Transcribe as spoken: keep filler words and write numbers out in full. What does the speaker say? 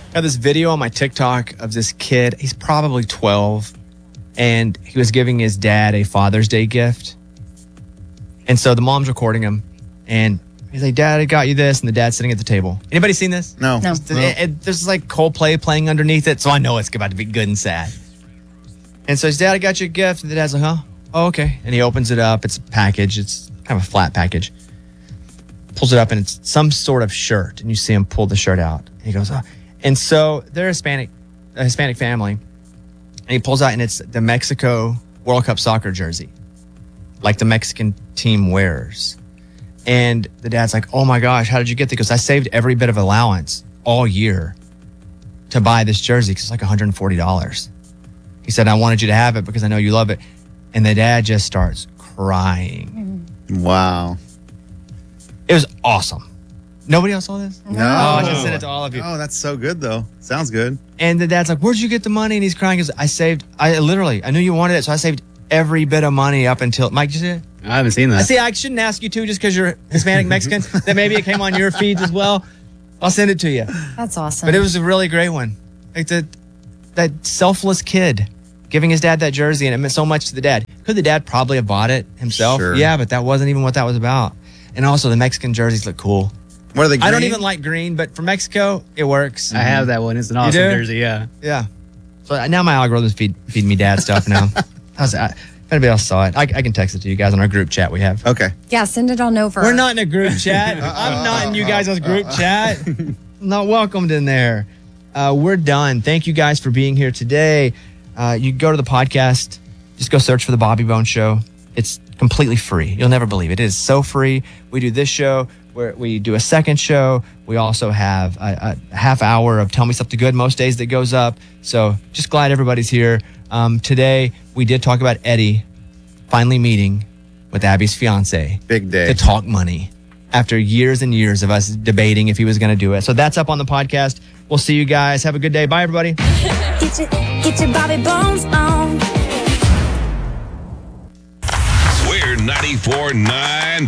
got this video on my TikTok of this kid. He's probably twelve, and he was giving his dad a Father's Day gift. And so the mom's recording him, and he's like, Dad, I got you this. And the dad's sitting at the table. Anybody seen this? No. No. It, it, there's like Coldplay playing underneath it, so I know it's about to be good and sad. And so his dad, I got you a gift. And the dad's like, huh? Oh, okay. And he opens it up. It's a package. It's kind of a flat package. Pulls it up, and it's some sort of shirt. And you see him pull the shirt out. And he goes, oh. And so they're Hispanic, a Hispanic family. And he pulls out, and it's the Mexico World Cup soccer jersey, like the Mexican team wears. And the dad's like, oh my gosh, how did you get that? Because I saved every bit of allowance all year to buy this jersey because it's like one hundred forty dollars. He said, I wanted you to have it because I know you love it. And the dad just starts crying. Wow. It was awesome. Nobody else saw this? No. Oh, I just sent it to all of you. Oh, that's so good, though. Sounds good. And the dad's like, where'd you get the money? And he's crying because I saved, I literally, I knew you wanted it, so I saved every bit of money up until, Mike, did you see it? I haven't seen I that. see, I shouldn't ask you to just because you're Hispanic Mexican, that maybe it came on your feeds as well. I'll send it to you. That's awesome. But it was a really great one. Like the, that selfless kid giving his dad that jersey, and it meant so much to the dad. Could the dad probably have bought it himself? Sure. Yeah, but that wasn't even what that was about. And also, the Mexican jerseys look cool. What are they, green? I don't even like green, but for Mexico, it works. I have that one. It's an awesome do? jersey. Yeah. Yeah. So now my algorithms feed feed me dad stuff now. How's that? If anybody else saw it, I, I can text it to you guys on our group chat we have. Okay. yeah, send it on over. We're not in a group chat. I'm not in you guys' group chat. Not welcomed in there. Uh, we're done. Thank you guys for being here today. Uh, you go to the podcast, just go search for The Bobby Bones Show. It's completely free. You'll never believe it. It is so free. We do this show, where we do a second show. We also have a, a half hour of Tell Me Something Good most days that goes up. So just glad everybody's here. Um, today, we did talk about Eddie finally meeting with Abby's fiance. Big day. To talk money after years and years of us debating if he was going to do it. So that's up on the podcast. We'll see you guys. Have a good day. Bye, everybody. Get your, get your Bobby Bones on. We're ninety-four point nine